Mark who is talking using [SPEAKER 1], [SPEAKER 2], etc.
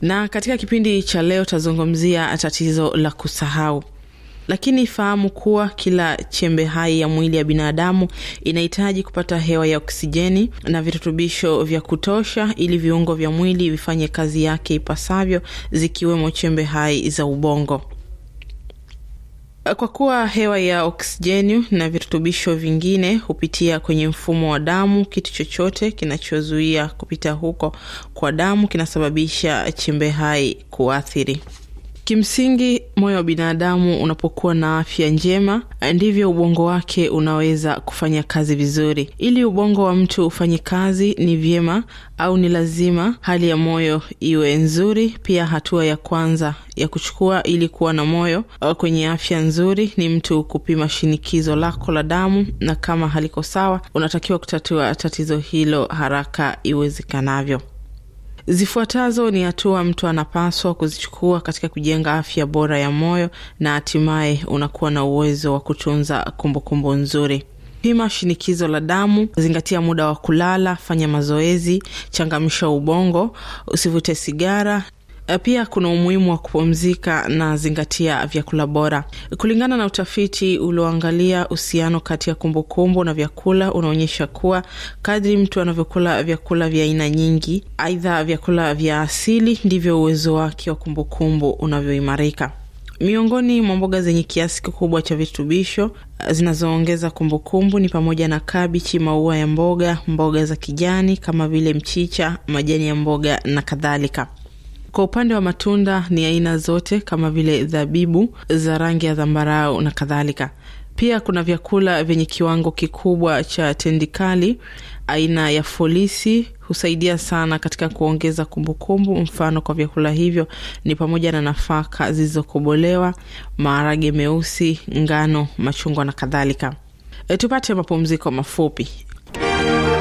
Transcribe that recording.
[SPEAKER 1] Na katika kipindi cha leo tazungumzia tatizo la kusahau. Lakini fahamu kuwa kila chembe hai ya mwili ya binadamu inahitaji kupata hewa ya oksijeni na virutubisho vya kutosha ili viungo vya mwili vifanye kazi yake ipasavyo, zikiwemo chembe hai za ubongo. Kwa kuwa hewa ya oksijeni na virutubisho vingine hupitia kwenye mfumo wa damu, kitu chochote kinachozuia kupita huko kwa damu kinasababisha chembe hai kuathiri. Kimsingi, moyo wa binadamu unapokuwa na afya njema, ndivyo ubongo wake unaweza kufanya kazi vizuri. Ili ubongo wa mtu ufanye kazi, ni vyema au ni lazima hali ya moyo iwe nzuri. Pia hatua ya kwanza ya kuchukua ili kuwa na moyo kwenye afya nzuri ni mtu kupima shinikizo lako la damu, na kama haliko sawa, unatakiwa kutatua tatizo hilo haraka iwezekanavyo. Zifuatazo ni hatua mtu anapaswa kuzichukua katika kujenga afya bora ya moyo, na hatimaye unakuwa na uwezo wa kutunza kumbukumbu nzuri. Pima shinikizo la damu, zingatia muda wa kulala, fanya mazoezi, changamsha ubongo, usivute sigara. Pia kuna umuhimu wa kupumzika na zingatia vyakula bora. Kulingana na utafiti ulioangalia uhusiano kati ya kumbukumbu na vyakula, unaonyesha kuwa kadri mtu anavyokula vyakula vya aina nyingi, aidha vyakula vya asili, ndivyo uwezo wake wa kumbukumbu unavyoimarika. Miongoni mwa mboga zenye kiasi kikubwa cha virutubisho zinazoongeza kumbukumbu ni pamoja na kabichi, maua ya mboga, mboga za kijani kama vile mchicha, majani ya mboga na kadhalika. Kwa upande wa matunda ni aina zote kama vile zabibu za rangi ya zambarau na kadhalika. Pia kuna vyakula vyenye kiwango kikubwa cha tendikali aina ya folisi, husaidia sana katika kuongeza kumbukumbu. Mfano kwa vyakula hivyo ni pamoja na nafaka zilizokobolewa, maharage meusi, ngano, machungwa na kadhalika. Tupate mapumziko mafupi.